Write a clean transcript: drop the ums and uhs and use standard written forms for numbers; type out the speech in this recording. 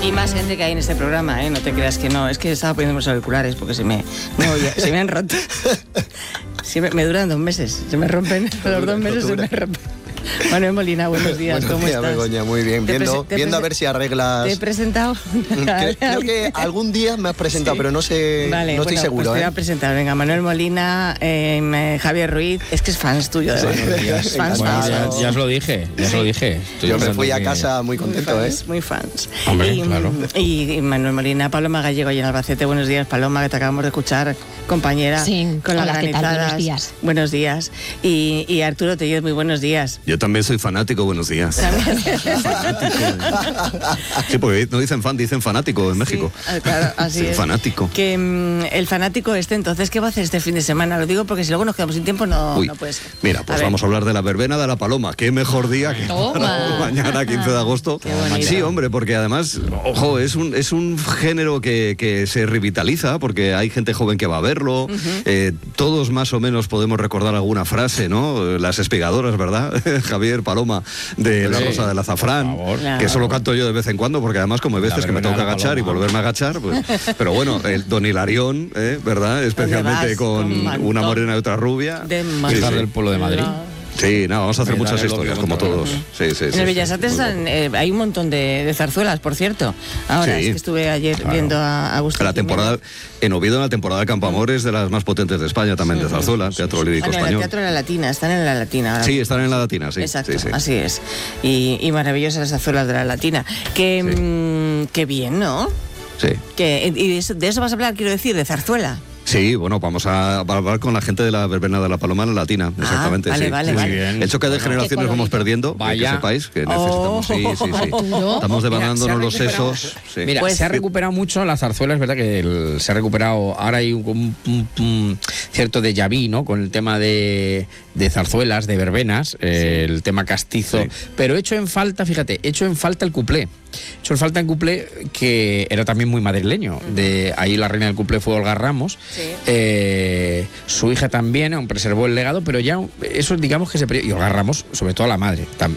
Y más gente que hay en este programa, ¿eh? No te creas que no. Es que estaba poniendo los auriculares porque se me han roto. Me duran 2 meses. Se me rompen. A los 2 meses se me rompen. Manuel Molina, buenos días. Buenos días, estás? Begoña, muy bien. Viendo a ver si arreglas. ¿Te he presentado? Creo que algún día me has presentado, sí. Pero no sé, vale, no estoy seguro. Pues te voy a presentar. Venga, Manuel Molina, Javier Ruiz. Es que es fans tuyo. Ya os lo dije. Yo me fui a casa muy contento, muy fans. Hombre, claro. Y Manuel Molina, Paloma Gallego y en Albacete. Buenos días, Paloma, que te acabamos de escuchar, compañera. Sí, con las granizadas. Buenos días. Buenos días. Y Arturo Tellez, muy buenos días. Yo también soy fanático, buenos días. Sí, porque no dicen fan, dicen fanático en México. Sí, claro, así es. Fanático. Que el fanático entonces, ¿qué va a hacer este fin de semana? Lo digo porque si luego nos quedamos sin tiempo, no puede ser. Mira, pues vamos a hablar de la verbena de la Paloma. Qué mejor día que mañana, 15 de agosto. Sí, hombre, porque además, ojo, es un género que se revitaliza, porque hay gente joven que va a verlo. Todos más o menos podemos recordar alguna frase, ¿no? Las espigadoras, ¿verdad? Javier, Paloma, de La Rosa del Azafrán, que solo canto yo de vez en cuando, porque además como hay veces que me tengo que agachar y volverme a agachar, pues, pero bueno, el Don Hilarión, ¿verdad? Especialmente con una morena y otra rubia. Del pueblo de Madrid. Sí, no, vamos a hacer muchas historias, como todos. Sí, en el Bellas Artes hay un montón de zarzuelas, por cierto. Ahora, es que estuve ayer viendo a Agustín. La temporada, en Oviedo, en la temporada de Campoamor es de las más potentes de España, también de zarzuela, teatro lírico español. El teatro de la Latina, están en la Latina ahora. Sí, están en la Latina, sí. Exacto, sí. Así es. Y maravillosas las zarzuelas de la Latina. Qué bien, ¿no? Sí. Y de eso vas a hablar, quiero decir, de zarzuela. Sí, bueno, vamos a hablar con la gente de la verbena de la Paloma en la Latina, exactamente. Vale. El choque de generaciones vamos perdiendo, que sepáis, que necesitamos, sí. Estamos devanándonos los sesos. Sí. Mira, se ha recuperado mucho la zarzuela, es verdad que se ha recuperado, ahora hay un cierto déjà vu, ¿no? Con el tema de zarzuelas, de verbenas, el tema castizo, pero echo en falta el cuplé. Hecho en falta el cuplé, que era también muy madrileño. De ahí la reina del cuplé fue Olga Ramos. Su hija también aún preservó el legado, pero ya eso digamos que se perdió. Y Olga Ramos, sobre todo la madre,